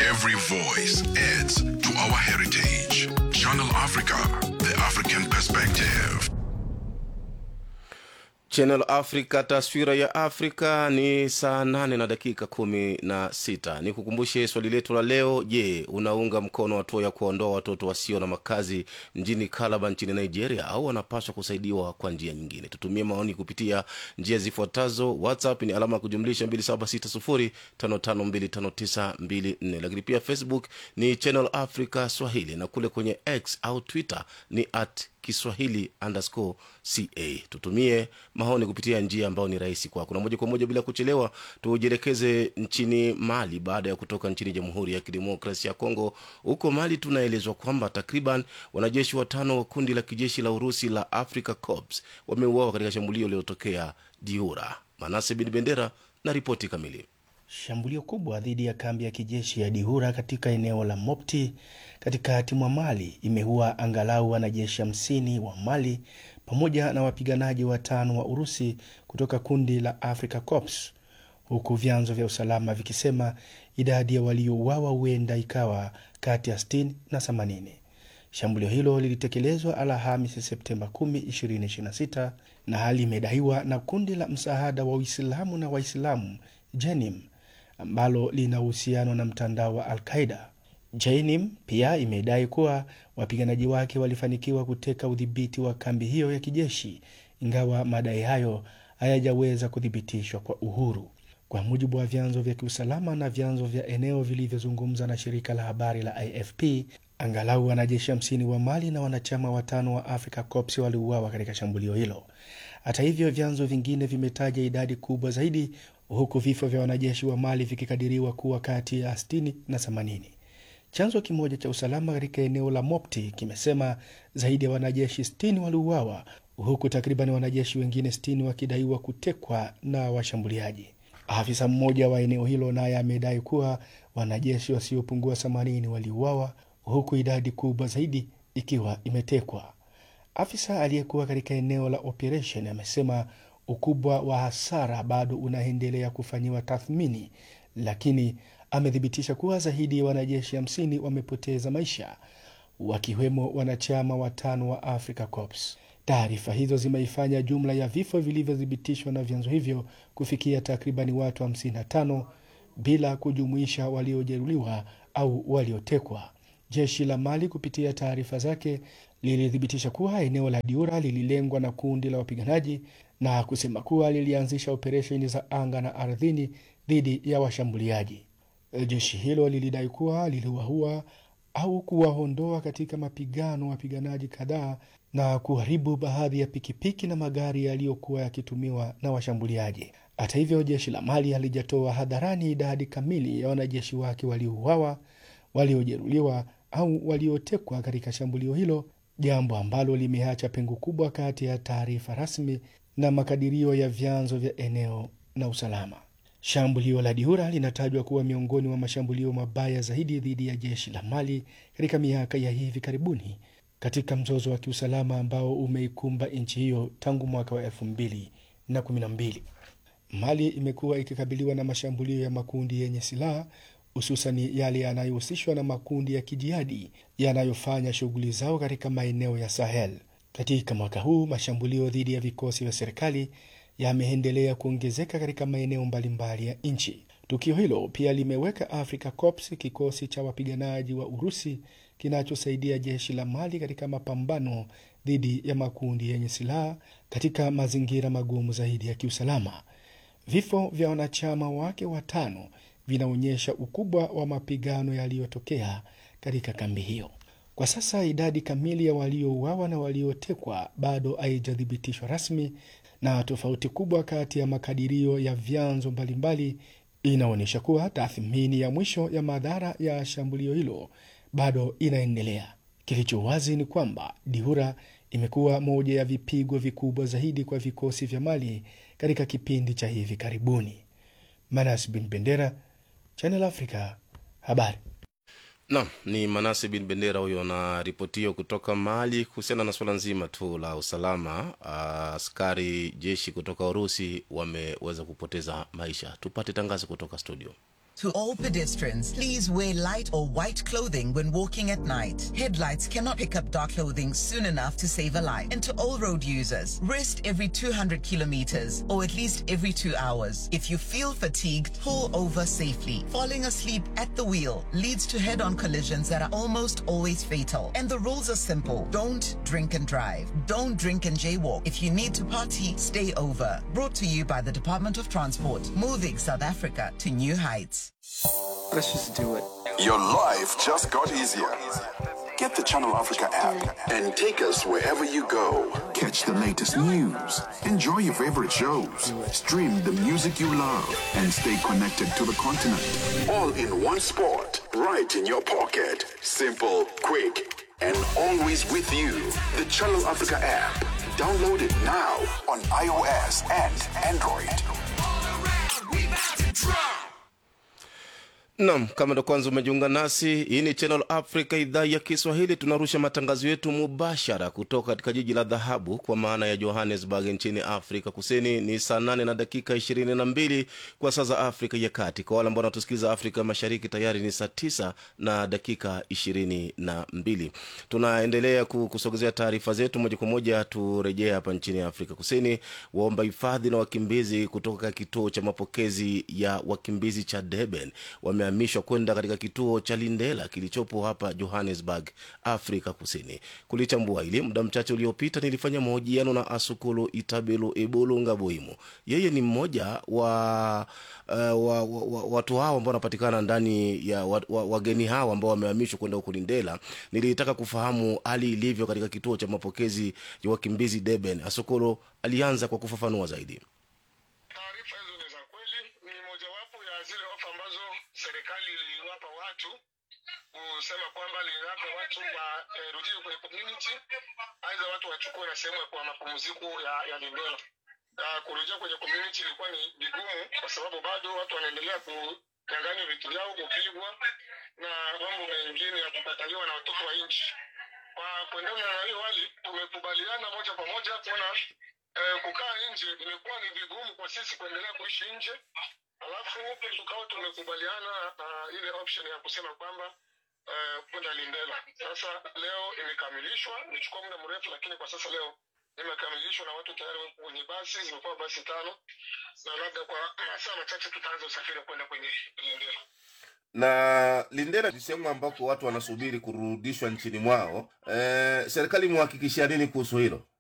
Every voice adds to our heritage. Channel Africa, the African perspective. Channel Africa, taswira ya Afrika. Ni saa 8 na dakika 16. Nikukumbushe swali letu la leo. Je, unaunga mkono hatua ya kuondoa watoto wasio na makazi nchini Calabar nchini Nigeria, au wanapaswa kusaidiwa kwa njia nyingine? Tutumie maoni kupitia njia zifuatazo. WhatsApp ni alama kujumlisha 276055259254, lakini pia Facebook ni Channel Africa Swahili, na kule kwenye X au Twitter ni @Kiswahili_CA. Tutumie maoni kupitia njia ambayo ni rahisi kwako. Na moja kwa moja bila kuchelewa tujielekeze nchini Mali baada ya kutoka nchini Jamhuri ya Kidemokrasia ya Kongo. Huko Mali tunaelezwa kwamba takriban wanajeshi 5 wa kundi la kijeshi la Urusi la Africa Corps wameuawa katika shambulio lililotokea Diura. Manase bin Bendera na ripoti kamili. Shambulio kubwa dhidi ya kambi ya kijeshi ya Dihura katika eneo la Mopti katikati mwa Mali imeua angalau wanajeshi 50 wa Mali pamoja na wapiganaji 5 wa Urusi kutoka kundi la Africa Corps, huku vyanzo vya usalama vikisema idadi ya waliouawa huenda ikawa kati ya 60 na 80. Shambulio hilo lilitekelezwa Alhamisi Septemba 10, 2026 na hali imedaiwa na kundi la msaada wa Uislamu na Waislamu Jenim, ambalo lina uhusiano na mtandao wa Al-Qaeda. Jenim pia imedai kuwa wapiganaji wake walifanikiwa kuteka udhibiti wa kambi hiyo ya kijeshi, ingawa madai hayo hayajaweza kuthibitishwa kwa uhuru. Kwa mujibu wa vyanzo vya kiusalama na vyanzo vya eneo vilivyozungumza na shirika la habari la AFP, angalau wanajeshi 50 wa Mali na wanachama 5 wa Africa Corps waliuawa katika shambulio hilo. Hata hivyo, vyanzo vingine vimetaja idadi kubwa zaidi, huku vifo vya wanajeshi wa Mali vikikadiriwa kuwa kati ya 60 na 80. Chanzo kimoja cha usalama katika eneo la Mopti kimesema zaidi ya wanajeshi 60 waliuawa, huku takriban wanajeshi wengine 60 wakidaiwa kutekwa na washambuliaji. Afisa mmoja wa eneo hilo naye amedai kuwa wanajeshi wasiopungua 80 waliuawa, huku idadi kubwa zaidi ikiwa imetekwa. Afisa aliyekuwa katika eneo la operation amesema ukubwa wa hasara bado unaendelea kufanyiwa tathmini, lakini amethibitisha kuwa zaidi ya wanajeshi 50 wamepoteza maisha, wakiwemo wanachama 5 wa Africa Corps. Taarifa hizo zimeifanya jumla ya vifo vilivyothibitishwa na vyanzo hivyo kufikia takribani watu 55, bila kujumuisha waliojeruhiwa au waliotekwa. Jeshi la Mali kupitia taarifa zake lilithibitisha kuwa eneo la Diura lililengwa na kundi la wapiganaji na kusema kuwa lilianzisha operesheni za anga na ardhini dhidi ya washambuliaji. Jeshi hilo lilidai kuwa liliwaua au kuwaondoa katika mapigano wapiganaji kadhaa na kuharibu baadhi ya pikipiki na magari yaliyokuwa yakitumiwa na washambuliaji. Hata hivyo, jeshi la Mali halijatoa hadharani idadi kamili ya wanajeshi wake waliouawa, waliojeruhiwa au waliotekwa katika shambulio hilo, jambo ambalo limeacha pengo kubwa kati ya taarifa rasmi na makadirio ya vyanzo vya eneo na usalama. Shambulio la Diura linatajwa kuwa miongoni mwa mashambulio mabaya zaidi dhidi ya jeshi la Mali katika miaka ya hivi karibuni, katika mzozo wa kiusalama ambao umeikumba nchi hiyo tangu mwaka wa 2012. Mali imekuwa ikikabiliwa na mashambulio ya makundi yenye silaha, hususan yale yanayohusishwa na makundi ya kijihadi yanayofanya shughuli zao katika maeneo ya Sahel. Katika mwaka huu, mashambulio dhidi ya vikosi vya serikali yameendelea kuongezeka katika maeneo mbalimbali ya nchi. Tukio hilo pia limeweka Africa Corps, kikosi cha wapiganaji wa Urusi kinachosaidia jeshi la Mali katika mapambano dhidi ya makundi yenye silaha, katika mazingira magumu zaidi ya kiusalama. Vifo vya wanachama wake 5 vinaonyesha ukubwa wa mapigano yaliyotokea katika kambi hiyo. Kwa sasa idadi kamili ya waliouawa na waliotekwa bado haijathibitishwa rasmi, na tofauti kubwa kati ya makadirio ya vyanzo mbalimbali inaonyesha kuwa tathmini ya mwisho ya madhara ya shambulio hilo bado inaendelea. Kilicho wazi ni kwamba Diura imekuwa moja ya vipigo vikubwa zaidi kwa vikosi vya Mali katika kipindi cha hivi karibuni. Manas bin Bendera, Channel Africa, habari. Naam, ni Manase bin Bendera huyo na ripotio kutoka Mali kuhusiana na swala nzima tu la usalama. Askari jeshi kutoka Urusi wameweza kupoteza maisha. Tupate tangazo kutoka studio. To all pedestrians, please wear light or white clothing when walking at night. Headlights cannot pick up dark clothing soon enough to save a life. And to all road users, rest every 200 kilometers or at least every 2 hours. If you feel fatigued, pull over safely. Falling asleep at the wheel leads to head-on collisions that are almost always fatal. And the rules are simple. Don't drink and drive. Don't drink and jaywalk. If you need to party, stay over. Brought to you by the Department of Transport, moving South Africa to new heights. Let's just do it. Your life just got easier. Get the Channel Africa app and take us wherever you go. Catch the latest news, enjoy your favorite shows, stream the music you love, and stay connected to the continent. All in one spot, right in your pocket. Simple, quick, and always with you. The Channel Africa app. Download it now on iOS and Android. Naam, kama ndo kwanza umejiunga nasi, hii ni Channel Africa, idhaa ya Kiswahili. Tunarusha matangazo yetu mubashara kutoka katika jiji la dhahabu kwa maana ya Johannesburg nchini Afrika Kusini. Ni saa 8 na dakika 22 kwa saa za Afrika ya Kati. Kwa wale ambao wanatusikiliza Afrika Mashariki tayari ni saa 9 na dakika 22. Tunaendelea kusogezea taarifa zetu moja kwa moja. Turejea hapa nchini Afrika Kusini. Waomba hifadhi na wakimbizi kutoka kituo cha mapokezi ya wakimbizi cha Durban wamehamishwa kwenda katika kituo cha Lindela kilichopo hapa Johannesburg, Afrika Kusini. Kulichambua hili muda mchache uliopita nilifanya mahojiano na Asukulu Itabelo Ebolo Ngaboimo. Yeye ni mmoja wa watu hao ambao wanapatikana ndani ya wageni hao ambao wamehamishwa kwenda huko Lindela. Nilitaka kufahamu hali ilivyo katika kituo cha mapokezi ya wakimbizi Durban. Asukulu alianza kwa kufafanua zaidi. Taarifa hizo ni za kweli, ni mojawapo ya zile ofa ambazo serikali iliwapa watu kusema kwamba linawapa watu warudie kwenye community, aidha watu wachukue na sehemu kwa mapumziko ya Lindela. Kurejea kwenye community ilikuwa ni vigumu kwa sababu bado watu wanaendelea kunyang'anywa vitu vyao, kupigwa na mambo mengine ya kukataliwa na watoto wa nchi. Kwa kuendana na hiyo hali, tumekubaliana moja kwa moja kuona kukaa nje imekuwa ni vigumu kwa sisi kuendelea kuishi nje. Alafu tukawa tumekubaliana ile option ya kusema kwamba kwenda Lindela. Sasa leo imekamilishwa, imechukua muda mrefu lakini kwa sasa leo imekamilishwa na watu tayari wako kwenye basi, zimekuwa basi 5 na labda kwa masaa machache tutaanza usafiri kwenda kwenye Lindela. Na Lindela ni sehemu ambako watu wanasubiri kurudishwa nchini mwao. Serikali imehakikishia nini kuhusu hilo?